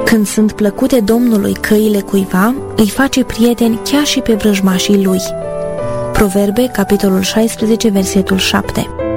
Când sunt plăcute Domnului căile cuiva, îi face prieteni chiar și pe vrăjmașii lui. Proverbe, capitolul 16, versetul 7.